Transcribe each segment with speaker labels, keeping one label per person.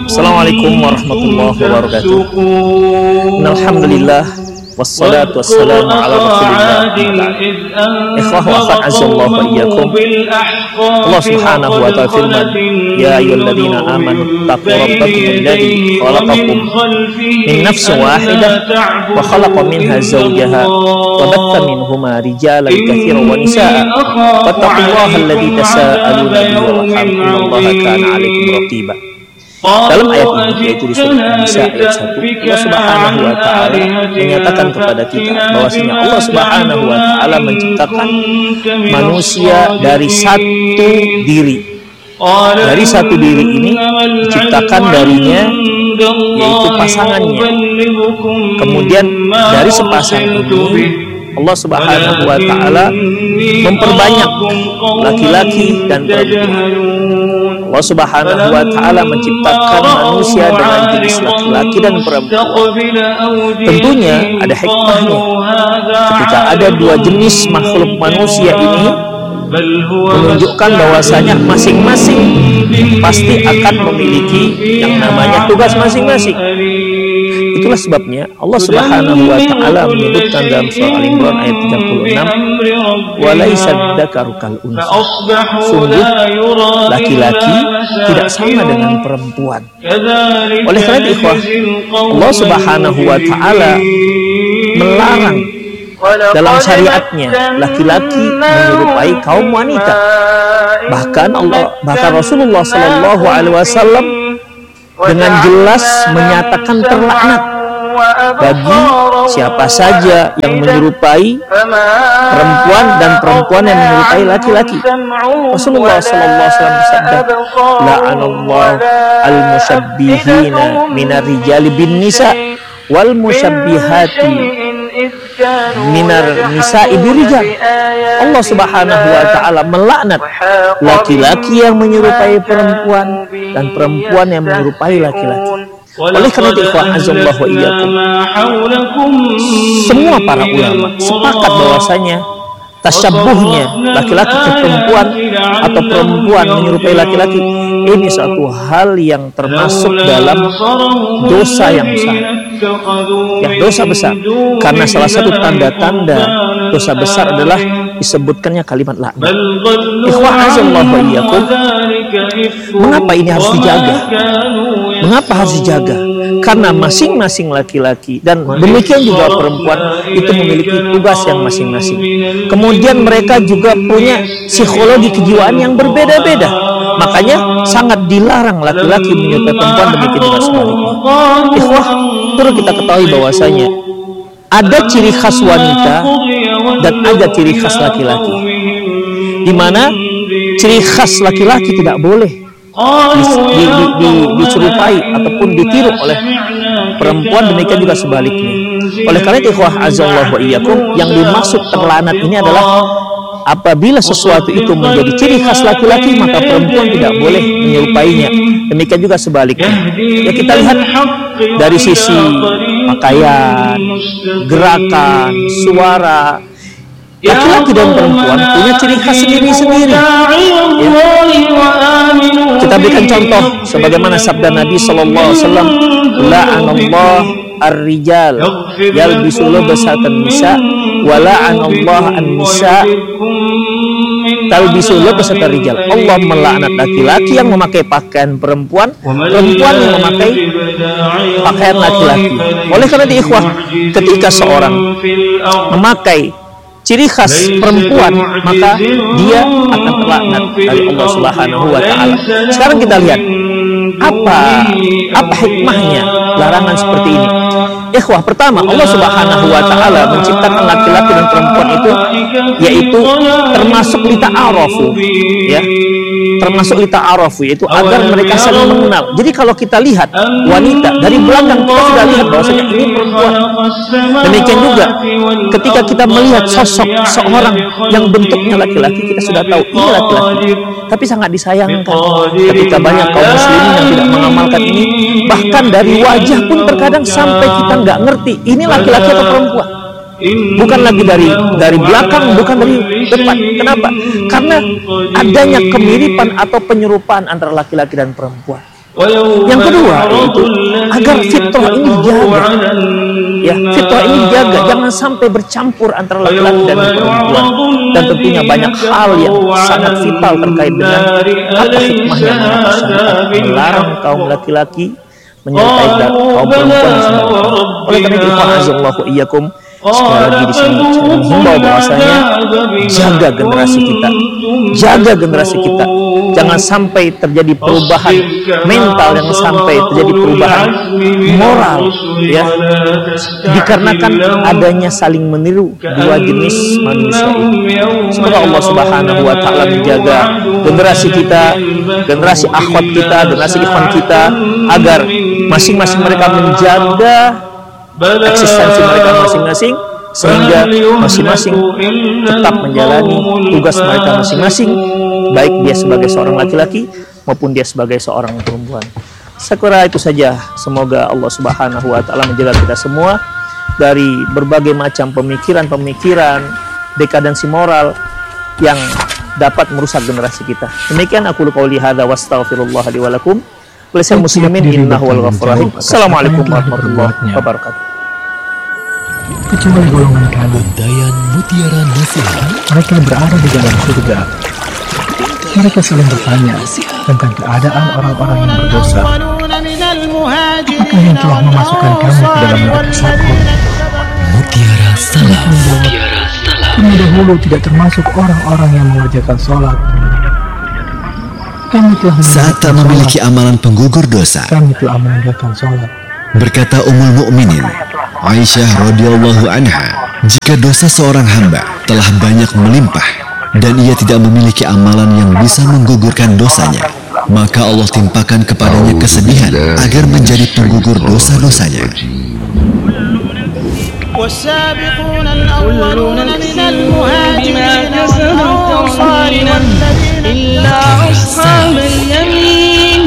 Speaker 1: Assalamualaikum warahmatullahi wabarakatuh. Alhamdulillah wassalatu wassalamu ala rasulillah. Ikhwah wa akhwat azallahu wa iyyakum. Allah subhanahu wa ta'ala firman, ya ayyuhalladzina amanu taqu rabbakum alladzi khalaqakum min nafsin wahidah wa khalaqa minha zawjaha wa batha minhuma rijalan katsiran wa nisaa wattaqullaha alladzi tasaaluna bihi wal arham innallaha kana 'alaikum raqiba. Dalam ayat ini, yaitu di surat An-Nisa ayat 1, Allah subhanahu wa ta'ala menyatakan kepada kita bahwasanya Allah subhanahu wa ta'ala menciptakan manusia dari satu diri. Dari satu diri ini diciptakan darinya yaitu pasangannya. Kemudian dari sepasang ini Allah subhanahu wa ta'ala memperbanyak laki-laki dan perempuan. Allah subhanahu wa ta'ala menciptakan manusia dengan jenis laki-laki dan perempuan. Tentunya ada hikmahnya. Ketika ada dua jenis makhluk manusia ini, menunjukkan bahwasanya masing-masing pasti akan memiliki yang namanya tugas masing-masing. Itulah sebabnya Allah subhanahu wa ta'ala menyebutkan dalam surah Al-Imran ayat 36, walaisa dzakaru kal unsa. Sungguh laki-laki tidak sama dengan perempuan. Oleh karena itu ikhwah, Allah subhanahu wa ta'ala melarang dalam syariatnya laki-laki menyerupai kaum wanita. Bahkan Rasulullah sallallahu alaihi wasallam dengan jelas menyatakan terlaknat bagi siapa saja yang menyerupai perempuan dan perempuan yang menyerupai laki-laki. Rasulullah sallallahu alaihi wasallam bersabda, la'anallahu al-musyabbihina minar rijali bin nisa wal musyabbihati minar nisa'i birijal. Allah subhanahu wa ta'ala melaknat laki-laki yang menyerupai perempuan dan perempuan yang menyerupai laki-laki. Oleh karena itu ikhwan azallahu wa iyyakum, semua para ulama sepakat bahwasanya tasyabbuhnya laki-laki ke perempuan atau perempuan menyerupai laki-laki ini suatu hal yang termasuk dalam dosa yang besar. Ya, dosa besar. Karena salah satu tanda-tanda dosa besar adalah disebutkannya kalimat laknat. Ikhwan azallahu wa iyyakum, mengapa ini harus dijaga? Mengapa harus dijaga? Karena masing-masing laki-laki dan demikian juga perempuan itu memiliki tugas yang masing-masing. Kemudian mereka juga punya psikologi kejiwaan yang berbeda-beda. Makanya sangat dilarang laki-laki menyerupai perempuan, demikian juga sebaliknya. Ikhwah, perlu kita ketahui bahwasanya ada ciri khas wanita dan ada ciri khas laki-laki. Di mana ciri khas laki-laki tidak boleh diserupai ataupun ditiru oleh perempuan, demikian juga sebaliknya. Oleh karena itu ikhwah azallahu wa iyyakum, yang dimaksud terlanat ini adalah apabila sesuatu itu menjadi ciri khas laki-laki, maka perempuan tidak boleh menyerupainya. Demikian juga sebaliknya. Ya, kita lihat dari sisi pakaian, gerakan, suara. Laki-laki dan perempuan punya ciri khas sendiri-sendiri. Ya. Kita berikan contoh sebagaimana sabda Nabi sallallahu alaihi wasallam, la'anallah ar-rijal yalbisu labsatan nisa wa la'anallah an-nisa talbisu labsatan rijal. Allah melaknat laki-laki yang memakai pakaian perempuan, perempuan yang memakai pakaian laki-laki. Oleh karena itu ikhwah, ketika seorang memakai ciri khas perempuan, maka dia akan terlaknat dari Allah subhanahu wa ta'ala. Sekarang kita lihat apa hikmahnya larangan seperti ini. Ikhwah, pertama Allah subhanahu wa ta'ala menciptakan laki-laki dan perempuan itu yaitu termasuk lita'arafu, ya, termasuk lita'arafu, yaitu agar mereka saling mengenal. Jadi kalau kita lihat wanita dari belakang, kita sudah lihat bahwasanya ini perempuan. Demikian juga ketika kita melihat sosok seorang yang bentuknya laki-laki, kita sudah tahu ini laki-laki. Tapi sangat disayangkan ketika banyak kaum muslimin yang tidak mengamalkan ini. Bahkan dari wajah pun terkadang sampai kita nggak ngerti ini laki-laki atau perempuan. Bukan lagi dari belakang, bukan dari depan. Kenapa? Karena adanya kemiripan atau penyerupaan antara laki-laki dan perempuan. Yang kedua yaitu agar fitrah ini dijaga. Ya, fitrah ini dijaga, jangan sampai bercampur antara laki-laki dan perempuan. Dan tentunya banyak hal yang sangat vital terkait dengan apa hikmahnya mengapa syariat melarang kaum laki-laki menyertai kaum perempuan. Oleh karena itu, azallahu iyyakum, sekali lagi di sini saya menghimbau bahwasanya jaga generasi kita, jangan sampai terjadi perubahan mental, jangan sampai terjadi perubahan moral, ya, dikarenakan adanya saling meniru dua jenis manusia ini. Semoga Allah Subhanahu wa taala menjaga generasi kita, generasi akhwat kita, generasi ikhwan kita, agar masing-masing mereka menjaga eksistensi mereka masing-masing, sehingga masing-masing tetap menjalani tugas mereka masing-masing, baik dia sebagai seorang laki-laki maupun dia sebagai seorang perempuan. Saya kira itu saja. Semoga Allah Subhanahu wa taala menjaga kita semua dari berbagai macam pemikiran-pemikiran dekadensi moral yang dapat merusak generasi kita. Demikian aku qauli hadza wa astaghfirullah li wa lakum. Walisal muslimin innahu wal ghafurur rahim. Assalamualaikum warahmatullahi wabarakatuh.
Speaker 2: Kecuali golongan kami,
Speaker 3: Undayan Mutiara Nasihat.
Speaker 2: mereka berada di dalam surga. Mereka saling bertanya tentang keadaan orang-orang yang berdosa. Apakah yang telah memasukkan kamu ke dalam neraka Sakor?
Speaker 3: Mutiara Salam.
Speaker 2: Kami dahulu tidak termasuk orang-orang yang mengerjakan sholat. Kami telah
Speaker 3: Saat tak memiliki amalan penggugur dosa,
Speaker 2: Kami telah meninggalkan sholat.
Speaker 3: berkata Ummul Mukminin Aisyah radhiyallahu anha, jika dosa seorang hamba telah banyak melimpah dan ia tidak memiliki amalan yang bisa menggugurkan dosanya, maka Allah timpakan kepadanya kesedihan agar menjadi penggugur dosa-dosanya.
Speaker 4: والسابقون الأولون من المهاجرين والأنصار إلا أصحاب اليمين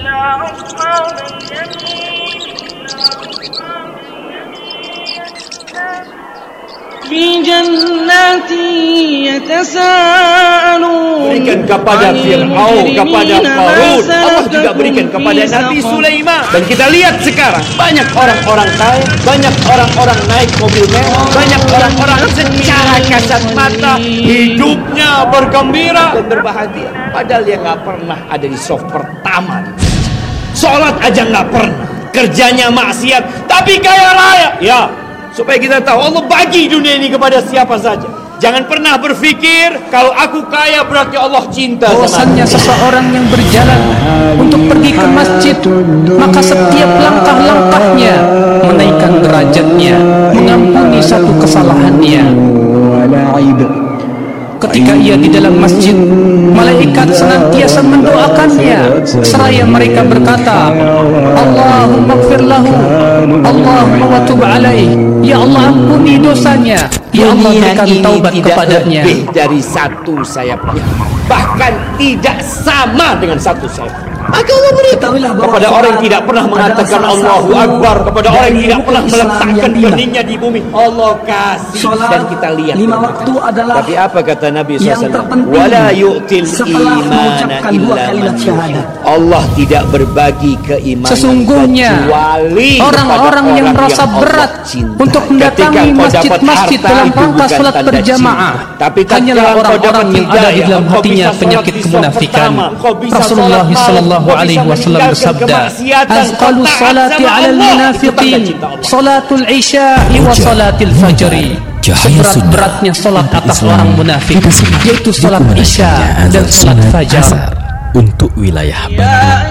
Speaker 4: في جنات يتساءلون.
Speaker 5: Berikan kepada Fir'aun, kepada Qarun. Allah juga berikan kepada Nabi Sulaiman. Dan kita lihat sekarang banyak orang-orang kaya, banyak orang-orang naik mobil mewah, banyak orang-orang secara kasat mata hidupnya bergembira dan berbahagia. Padahal dia nggak pernah ada di soft pertama. Sholat aja nggak pernah, kerjanya maksiat, tapi kaya raya. Ya, supaya kita tahu Allah bagi dunia ini kepada siapa saja. Jangan pernah berpikir kalau aku kaya berarti Allah cinta sama
Speaker 6: bahwasannya seseorang yang berjalan untuk pergi ke masjid, maka setiap langkah-langkahnya menaikkan derajatnya, mengampuni satu kesalahannya. Ketika ia di dalam masjid, malaikat senantiasa mendoakannya seraya mereka berkata, Allahumma gfir lahu, Allahumma wa tub alaih, ya Allah ampuni dosanya, ya Allah berikan taubat kepadanya.
Speaker 5: Lebih dari satu sayapnya, bahkan tidak sama dengan satu sayap. Maka Allah berikan kepada orang yang tidak pernah mengatakan Allahu Akbar, kepada orang yang tidak pernah meletakkan keningnya di bumi, Allah kasih. Dan kita lihat 5 waktu adalah, tapi apa kata Nabi SAW? Wala yu'til imana illa man yuhib. Allah tidak berbagi keimanan
Speaker 6: sesungguhnya
Speaker 5: kecuali
Speaker 6: orang-orang yang merasa berat untuk mendatangi masjid-masjid dalam rangka salat berjamaah hanyalah orang-orang yang ada di dalam hatinya penyakit kemunafikan. Rasulullah sallallahu alaihi wasallam bersabda, azqalus salati 'alal munafiqin salatul isya'i wa salatil fajri. Seberat-beratnya salat atas orang munafik yaitu salat isya dan salat fajar.
Speaker 3: Untuk wilayah Bandung